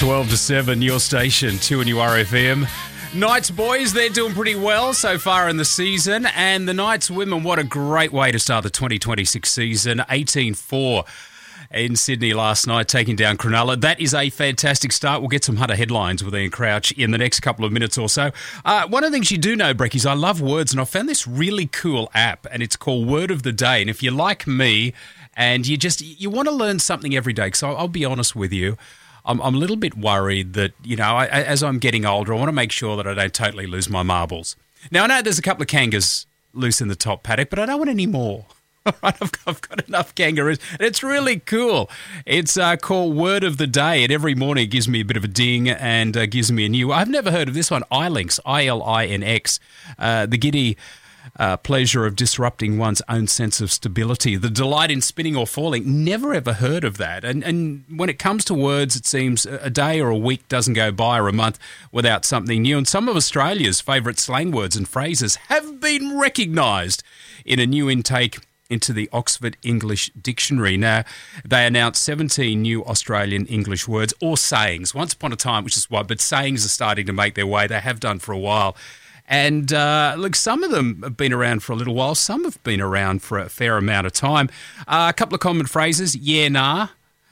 12 to 7, your station, 2NURFM. Knights boys, they're doing pretty well so far in the season. And the Knights women, what a great way to start the 2026 season. 18-4 in Sydney last night, taking down Cronulla. That is a fantastic start. We'll get some Hunter headlines with Ian Crouch in the next couple of minutes or so. One of the things you do know, Breck, is I love words, and I found this really cool app, and it's called Word of the Day. And if you're like me and you want to learn something every day, because I'll be honest with you, I'm a little bit worried that, as I'm getting older, I want to make sure that I don't totally lose my marbles. Now, I know there's a couple of kangas loose in the top paddock, but I don't want any more. All right, I've got enough kangaroos. And it's really cool. It's called Word of the Day, and every morning it gives me a bit of a ding and gives me a new... I've never heard of this one, iLinx, I-L-I-N-X, the giddy pleasure of disrupting one's own sense of stability, the delight in spinning or falling. Never ever heard of that. And when it comes to words, it seems a day or a week doesn't go by or a month without something new. And some of Australia's favourite slang words and phrases have been recognised in a new intake into the Oxford English Dictionary. Now, they announced 17 new Australian English words or sayings. Once upon a time, which is why, but sayings are starting to make their way. They have done for a while. And look, some of them have been around for a little while. Some have been around for a fair amount of time. A couple of common phrases. Yeah, nah.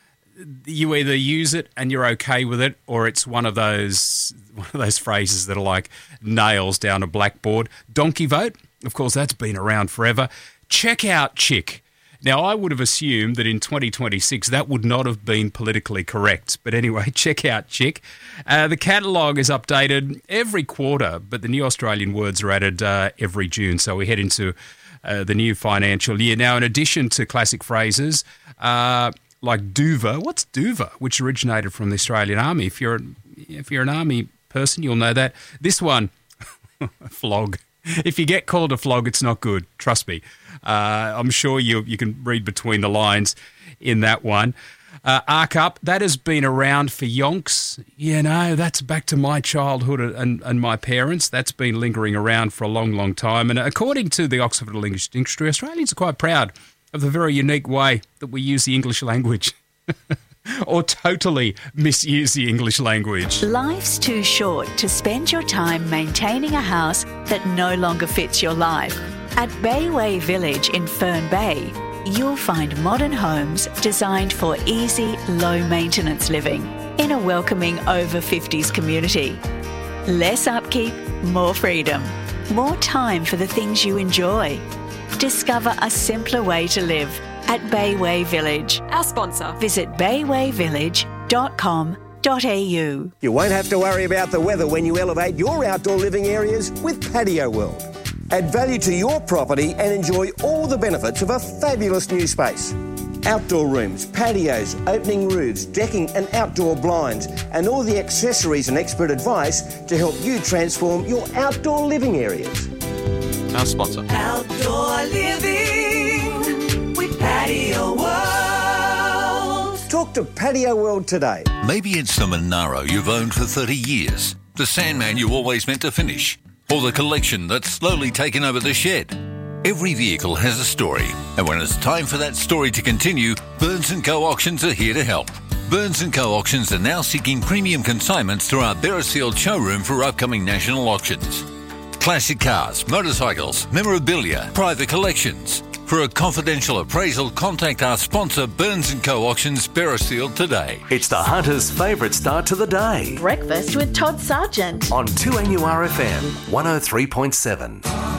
You either use it and you're okay with it, or it's one of those phrases that are like nails down a blackboard. Donkey vote. Of course, that's been around forever. Check out chick. Now, I would have assumed that in 2026 that would not have been politically correct. But anyway, check out chick. The catalogue is updated every quarter, but the new Australian words are added every June. So we head into the new financial year. Now, in addition to classic phrases like duva, what's duva, which originated from the Australian Army? If you're an Army person, you'll know that. This one, flog. If you get called a flog, it's not good. Trust me. I'm sure you can read between the lines in that one. Arc up, that has been around for yonks. That's back to my childhood and my parents. That's been lingering around for a long, long time. And according to the Oxford English Dictionary, Australians are quite proud of the very unique way that we use the English language. Or totally misuse the English language. Life's too short to spend your time maintaining a house that no longer fits your life. At Bayway Village in Fern Bay, you'll find modern homes designed for easy, low-maintenance living in a welcoming over-50s community. Less upkeep, more freedom, more time for the things you enjoy. Discover a simpler way to live at Bayway Village. Our sponsor. Visit baywayvillage.com.au. You won't have to worry about the weather when you elevate your outdoor living areas with Patio World. Add value to your property and enjoy all the benefits of a fabulous new space. Outdoor rooms, patios, opening roofs, decking and outdoor blinds, and all the accessories and expert advice to help you transform your outdoor living areas. Our sponsor. Outdoor living with Patio World. Talk to Patio World today. Maybe it's the Monaro you've owned for 30 years, the Sandman you always meant to finish, or the collection that's slowly taken over the shed. Every vehicle has a story, and when it's time for that story to continue, Burns & Co. Auctions are here to help. Burns & Co. Auctions are now seeking premium consignments through our Beresfield showroom for upcoming national auctions. Classic cars, motorcycles, memorabilia, private collections. For a confidential appraisal, contact our sponsor Burns & Co. Auctions Beresfield today. It's the Hunter's favourite start to the day. Breakfast with Todd Sargent On 2NURFM 103.7.